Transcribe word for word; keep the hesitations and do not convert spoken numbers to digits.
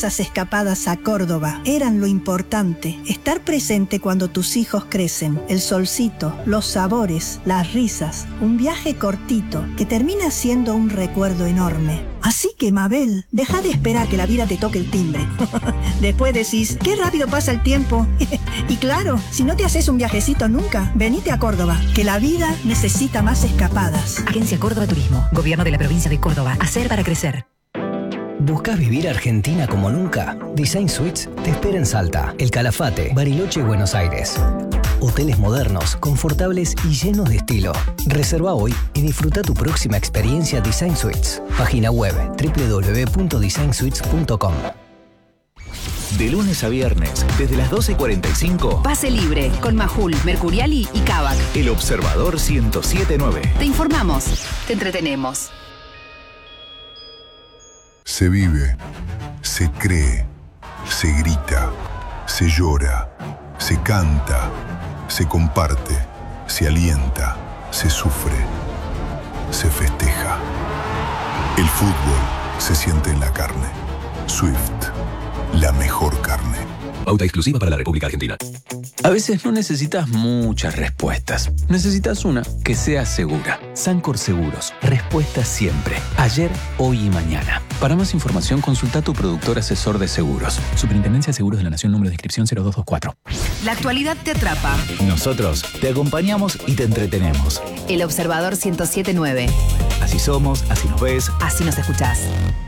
esas escapadas a Córdoba eran lo importante. Estar presente cuando tus hijos crecen. El solcito, los sabores, las risas. Un viaje cortito que termina siendo un recuerdo enorme. Así que, Mabel, deja de esperar que la vida te toque el timbre. Después decís, qué rápido pasa el tiempo. Y claro, si no te haces un viajecito nunca, venite a Córdoba, que la vida necesita más escapadas. Agencia Córdoba Turismo, Gobierno de la Provincia de Córdoba. Hacer para crecer. ¿Buscas vivir Argentina como nunca? Design Suites te espera en Salta, El Calafate, Bariloche y Buenos Aires. Hoteles modernos, confortables y llenos de estilo. Reserva hoy y disfruta tu próxima experiencia Design Suites. Página web doble u doble u doble u punto design suites punto com. De lunes a viernes, desde las doce y cuarenta y cinco. Pase libre con Majul, Mercuriali y Kavak. El Observador ciento siete punto nueve. Te informamos, te entretenemos. Se vive, se cree, se grita, se llora, se canta, se comparte, se alienta, se sufre, se festeja. El fútbol se siente en la carne. Swift, la mejor carne. Pauta exclusiva para la República Argentina. A veces no necesitas muchas respuestas. Necesitas una que sea segura. Sancor Seguros. Respuesta siempre. Ayer, hoy y mañana. Para más información, consulta a tu productor asesor de seguros. Superintendencia de Seguros de la Nación, número de inscripción cero dos dos cuatro. La actualidad te atrapa. Nosotros te acompañamos y te entretenemos. El Observador ciento siete punto nueve. Así somos, así nos ves, Así nos escuchás.